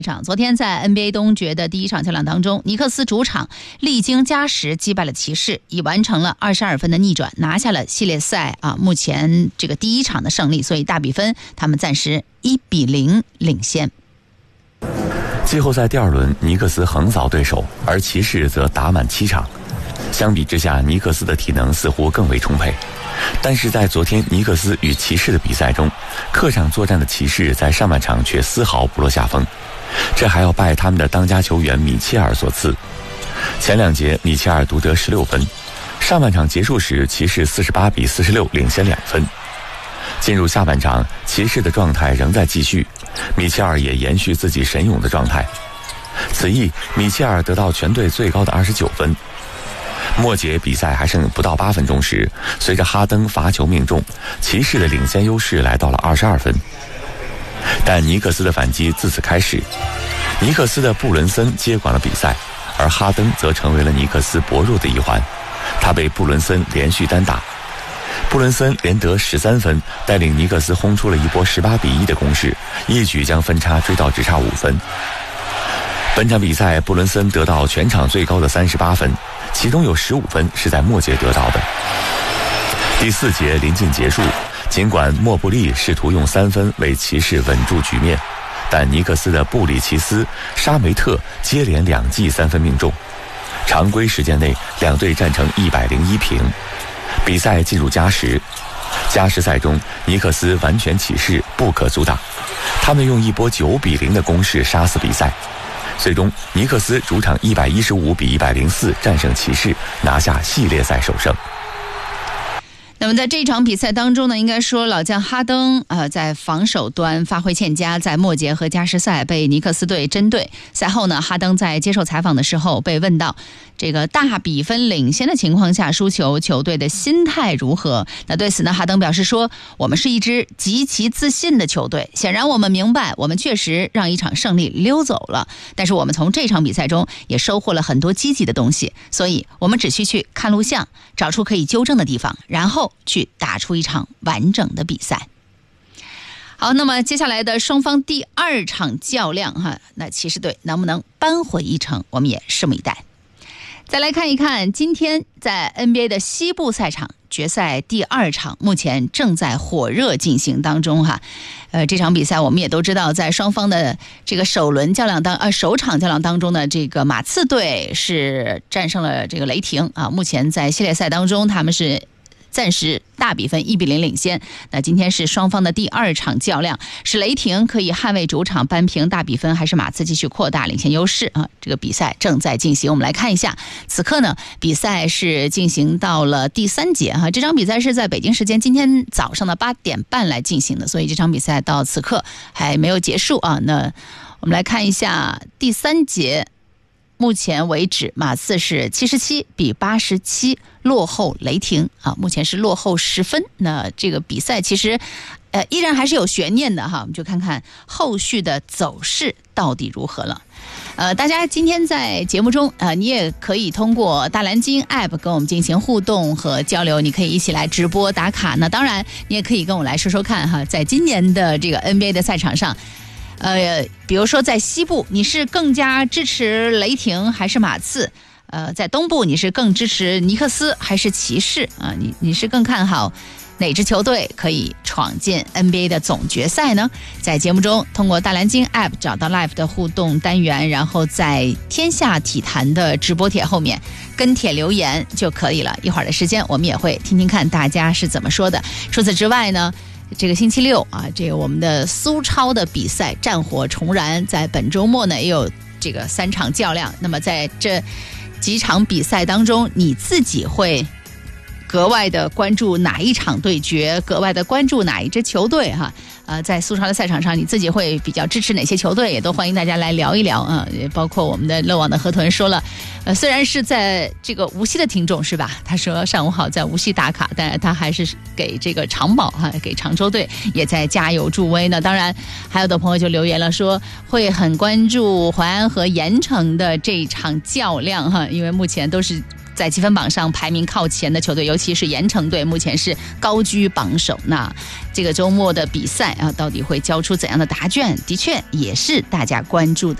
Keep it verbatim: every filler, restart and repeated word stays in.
场昨天在 N B A 东决的第一场较量当中，尼克斯主场历经加时击败了骑士，已完成了二十二分的逆转，拿下了系列赛啊目前这个第一场的胜利，所以大比分他们暂时一比零领先。 季后赛第二轮，尼克斯横扫对手，而骑士则打满七场。相比之下，尼克斯的体能似乎更为充沛。但是在昨天尼克斯与骑士的比赛中，客场作战的骑士在上半场却丝毫不落下风，这还要拜他们的当家球员米切尔所赐。前两节米切尔独得十六分，上半场结束时骑士四十八比四十六领先两分。进入下半场，骑士的状态仍在继续，米切尔也延续自己神勇的状态。此役米切尔得到全队最高的二十九分。末节比赛还剩不到八分钟时，随着哈登罚球命中，骑士的领先优势来到了二十二分。但尼克斯的反击自此开始，尼克斯的布伦森接管了比赛，而哈登则成为了尼克斯薄弱的一环，他被布伦森连续单打。布伦森连得十三分，带领尼克斯轰出了一波十八比一的攻势，一举将分差追到只差五分。本场比赛布伦森得到全场最高的三十八分，其中有十五分是在末节得到的。第四节临近结束，尽管莫布利试图用三分为骑士稳住局面，但尼克斯的布里奇斯、沙梅特接连两记三分命中，常规时间内两队战成一百零一平。比赛进入加时，加时赛中尼克斯完全起势，不可阻挡，他们用一波九比零的攻势杀死比赛。最终尼克斯主场一百一十五比一百零四战胜骑士，拿下系列赛首胜。 那么在这场比赛当中呢，应该说老将哈登呃在防守端发挥欠佳，在末节和加时赛被尼克斯队针对。赛后呢，哈登在接受采访的时候被问到这个大比分领先的情况下输球，球队的心态如何？那对此呢，哈登表示说，我们是一支极其自信的球队，显然我们明白我们确实让一场胜利溜走了，但是我们从这场比赛中也收获了很多积极的东西，所以我们只需去看录像，找出可以纠正的地方，然后去打出一场完整的比赛。好，那么接下来的双方第二场较量哈，那骑士队能不能扳回一城，我们也拭目以待。再来看一看今天在 N B A 的西部赛场决赛第二场，目前正在火热进行当中哈。呃，这场比赛我们也都知道，在双方的这个首轮较量当呃首场较量当中呢，这个马刺队是战胜了这个雷霆啊，目前在系列赛当中他们是暂时大比分一比零领先。那今天是双方的第二场较量，是雷霆可以捍卫主场扳平大比分，还是马刺继续扩大领先优势啊？这个比赛正在进行，我们来看一下。此刻呢，比赛是进行到了第三节哈、啊，这场比赛是在北京时间今天早上的八点半来进行的，所以这场比赛到此刻还没有结束啊。那我们来看一下第三节。目前为止，马刺是七十七比八十七落后雷霆啊，目前是落后十分。那这个比赛其实，呃，依然还是有悬念的哈，我们就看看后续的走势到底如何了。呃，大家今天在节目中，呃，你也可以通过大蓝鲸 App 跟我们进行互动和交流，你可以一起来直播打卡。那当然，你也可以跟我来说说看哈，在今年的这个 N B A 的赛场上。呃，比如说在西部，你是更加支持雷霆还是马刺？呃，在东部，你是更支持尼克斯还是骑士？啊、呃，你你是更看好哪支球队可以闯进 N B A 的总决赛呢？在节目中，通过大蓝鲸 App 找到 Live 的互动单元，然后在天下体坛的直播帖后面跟帖留言就可以了。一会儿的时间，我们也会听听看大家是怎么说的。除此之外呢？这个星期六啊，这个我们的苏超的比赛战火重燃，在本周末呢也有这个三场较量。那么在这几场比赛当中，你自己会格外的关注哪一场对决，格外的关注哪一支球队哈？呃，在苏超的赛场上，你自己会比较支持哪些球队？也都欢迎大家来聊一聊啊。也包括我们的漏网的河豚说了，呃，虽然是在这个无锡的听众是吧？他说上午好，在无锡打卡，但是他还是给这个长保哈，给常州队也在加油助威呢。当然，还有的朋友就留言了，说会很关注淮安和盐城的这场较量哈，因为目前都是在积分榜上排名靠前的球队，尤其是盐城队，目前是高居榜首。那这个周末的比赛啊，到底会交出怎样的答卷？的确也是大家关注的。